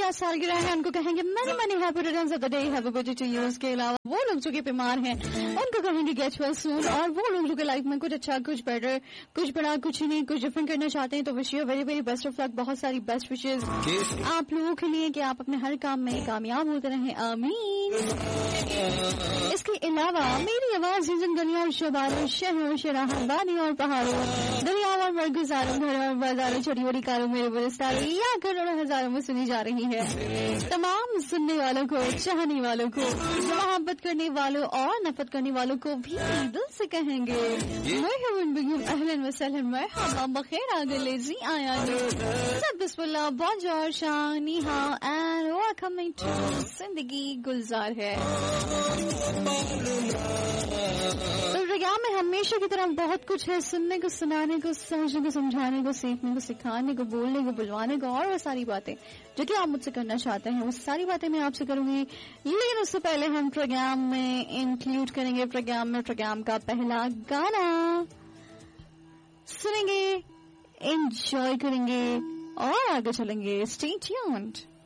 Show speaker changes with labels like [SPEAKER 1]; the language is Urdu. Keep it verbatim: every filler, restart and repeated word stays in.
[SPEAKER 1] پچاس سال کے رہے ہیں ان کو کہیں گے many many happy returns of the day, have a good day to you. اس کے علاوہ وہ لوگ جو کہ بیمار ہیں ان کو کہیں گے get well soon. اور وہ لوگ جو کہ لائف میں کچھ اچھا, کچھ بیٹر, کچھ بڑا, کچھ نہیں, کچھ ڈفرنٹ کرنا چاہتے ہیں تو wish you very very best of luck. بہت ساری بیسٹ وشز آپ لوگوں کے لیے کہ آپ اپنے ہر کام میں کامیاب ہوتے رہیں, آمین. اس کے علاوہ میری آواز جن گلیوں اور شباروں, شہروں, شراہوں, وادیوں اور پہاڑوں, دریاؤں اور مرگزاروں, گھروں اور بازاروں, چھوٹی بڑی کاروں, میرے برستاروں یا کروڑوں ہزاروں میں سنی جا رہی ہے. تمام سننے والوں کو, چاہنے والوں کو, محبت کرنے والوں اور نفرت کرنے والوں کو بھی دل سے کہیں گے مرحبا بکم, اہلا وسہلا, مرحبا بخیر آگے جی آیا سب بسم اللہ, بونجور, شان, نی ہاؤ اینڈ ویلکم ٹو زندگی گلزار ہے. پروگرام میں ہمیشہ کی طرح بہت کچھ ہے, سننے کو, سنانے کو, سمجھنے کو, سمجھانے کو, سیکھنے کو, سکھانے کو, بولنے کو, بلوانے کو, اور وہ ساری باتیں جو کہ آپ مجھ سے کرنا چاہتے ہیں وہ ساری باتیں میں آپ سے کروں گی. لیکن اس سے پہلے ہم پروگرام میں انکلوڈ کریں گے پروگرام میں پروگرام کا پہلا گانا سنیں گے, انجوائے کریں گے اور آگے چلیں گے. Stay tuned.